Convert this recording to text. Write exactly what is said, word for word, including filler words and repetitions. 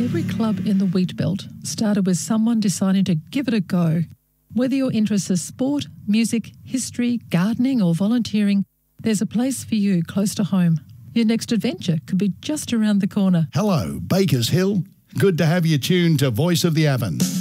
Every club in the wheat belt started with someone deciding to give it a go. Whether your interests are sport, music, history, gardening or volunteering, there's a place for you close to home. Your next adventure could be just around the corner. Hello, Bakers Hill. Good to have you tuned to Voice of the Avon.